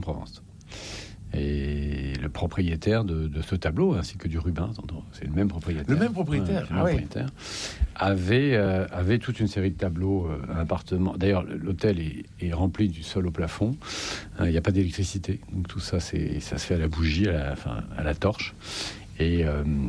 Provence. Et le propriétaire de ce tableau, ainsi que du Rubens, c'est le même propriétaire. Le même propriétaire, propriétaire avait toute une série de tableaux, un appartement. D'ailleurs, l'hôtel est rempli du sol au plafond. Il n'y a pas d'électricité, donc tout ça, ça se fait à la bougie, à la torche. Et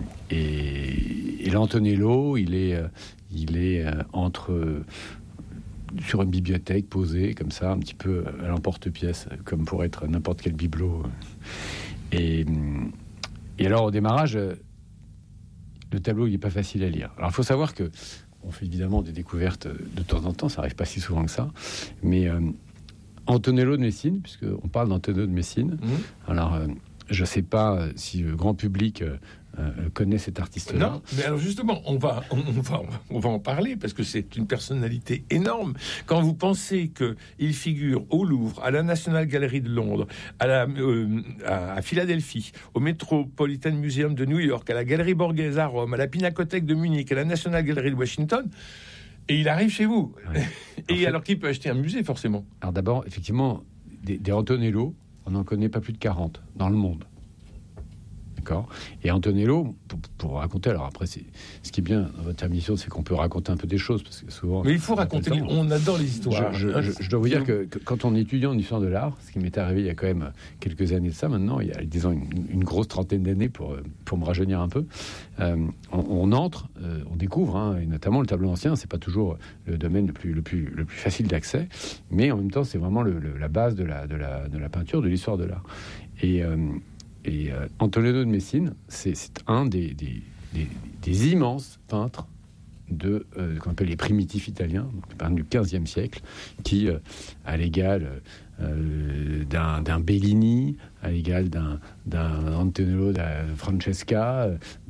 l'Antonello, il est sur une bibliothèque posée comme ça, un petit peu à l'emporte-pièce, comme pour être n'importe quel bibelot. Et alors au démarrage, le tableau il est pas facile à lire. Alors il faut savoir que on fait évidemment des découvertes de temps en temps, ça arrive pas si souvent que ça, mais Antonello de Messine, puisque on parle d'Antonello de Messine. Alors je sais pas si le grand public connaît cet artiste-là. Non, mais alors justement, on va en parler parce que c'est une personnalité énorme. Quand vous pensez qu'il figure au Louvre, à la National Gallery de Londres, à Philadelphie, au Metropolitan Museum de New York, à la Galerie Borghese à Rome, à la Pinacothèque de Munich, à la National Gallery de Washington, et il arrive chez vous. Ouais. Et alors qu'il peut acheter un musée, forcément. Alors d'abord, effectivement, des Antonello, on n'en connaît pas plus de 40 dans le monde. D'accord. Et Antonello, pour raconter, alors après, ce qui est bien dans votre émission, c'est qu'on peut raconter un peu des choses, parce que souvent... Mais il faut raconter, on adore les histoires. Je dois vous dire que quand on est étudiant en histoire de l'art, ce qui m'est arrivé il y a quand même quelques années de ça maintenant, il y a, disons, une grosse trentaine d'années pour me rajeunir un peu, on entre, on découvre, et notamment le tableau ancien, c'est pas toujours le domaine le plus facile d'accès, mais en même temps, c'est vraiment la base de la peinture, de l'histoire de l'art. Et Antonello de Messine, c'est un des immenses peintres qu'on appelle les primitifs italiens, donc peintres du XVe siècle, qui, à l'égal d'un Bellini, à l'égal d'un Antonello da Francesca,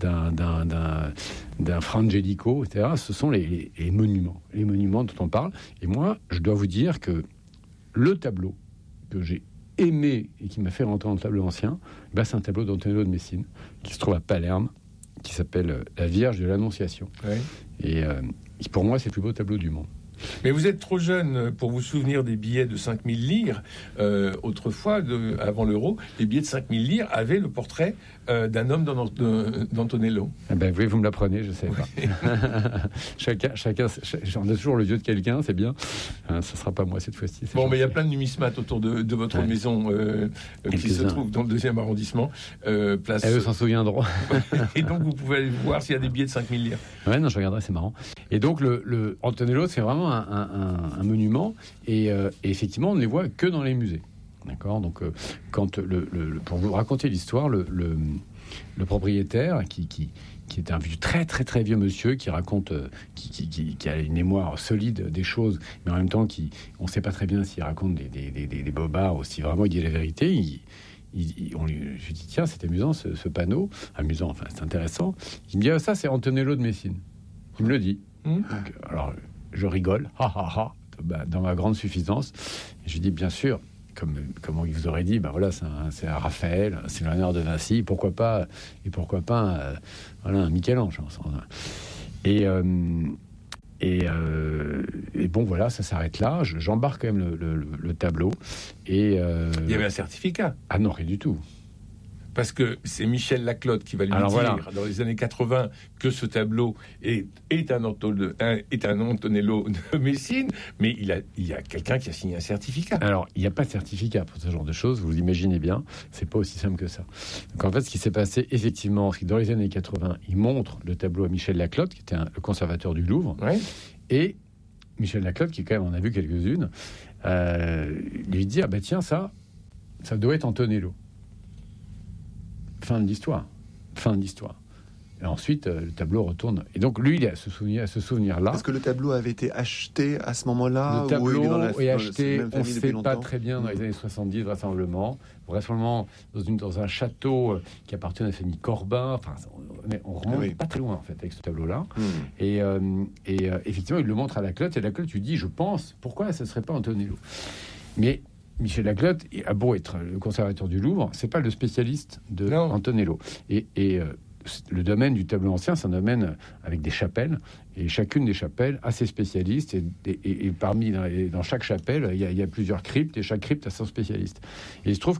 d'un Frangelico, etc., ce sont les monuments dont on parle. Et moi, je dois vous dire que le tableau que j'ai aimé et qui m'a fait rentrer dans le tableau ancien, c'est un tableau d'Antonello de Messine qui se trouve à Palerme, qui s'appelle La Vierge de l'Annonciation. Ouais. Et pour moi, c'est le plus beau tableau du monde. Mais vous êtes trop jeune pour vous souvenir des billets de 5000 lire. Autrefois, avant l'euro, les billets de 5000 lire avaient le portrait d'un homme d'Antonello. Eh ben, vous me l'apprenez, je ne sais pas. chacun, j'en ai toujours le vieux de quelqu'un, c'est bien. Ça ne sera pas moi cette fois-ci. Bon, mais il y a plein de numismates autour de votre maison qui se trouve dans le 2e arrondissement. Place... Elles s'en souviendront. Et donc, vous pouvez aller voir s'il y a des billets de 5000 lire. Ouais, non, je regarderai, c'est marrant. Et donc, le Antonello, c'est vraiment un monument, et effectivement, on ne les voit que dans les musées. D'accord. Donc, quand pour vous raconter l'histoire, le propriétaire qui est un vieux, très très très vieux monsieur qui raconte, qui a une mémoire solide des choses, mais en même temps on ne sait pas très bien s'il raconte des bobards ou si vraiment il dit la vérité. Je lui dis tiens, c'est amusant ce panneau, amusant, enfin c'est intéressant. Il me dit ça c'est Antonello de Messine. Il me le dit. Donc, alors je rigole, dans ma grande suffisance. Et je lui dis bien sûr. Comme il vous aurait dit, voilà, c'est un Raphaël, c'est Léonard de Vinci, pourquoi pas un Michel-Ange. Et bon, voilà, ça s'arrête là. J'embarque quand même le tableau. Et il y avait un certificat? Ah non, rien du tout. Parce que c'est Michel Laclotte qui va lui dire, dans les années 80, que ce tableau est un Antonello de Messine, mais il y a quelqu'un qui a signé un certificat. Alors, il n'y a pas de certificat pour ce genre de choses, vous l'imaginez bien, c'est pas aussi simple que ça. Donc en fait, ce qui s'est passé, effectivement, c'est que dans les années 80, il montre le tableau à Michel Laclotte, qui était le conservateur du Louvre, et Michel Laclotte, qui quand même en a vu quelques-unes, lui dit, tiens, ça doit être Antonello. Fin de l'histoire. Et ensuite, le tableau retourne. Et donc, lui, il a ce souvenir-là. Est-ce que le tableau avait été acheté à ce moment-là? Le tableau est acheté, on ne sait pas très bien, dans les années 70, vraisemblablement dans un château qui appartient à la famille Corbin. Enfin, on remonte pas très loin, en fait, avec ce tableau-là. Et effectivement, il le montre à Laclotte, et Laclotte lui dit, je pense, pourquoi ce ne serait pas Antonello? Mais Michel Laclotte a beau être le conservateur du Louvre, c'est pas le spécialiste de Antonello. Et le domaine du tableau ancien, c'est un domaine avec des chapelles, et chacune des chapelles a ses spécialistes, et dans chaque chapelle, il y a plusieurs cryptes, et chaque crypte a son spécialiste. Et il se trouve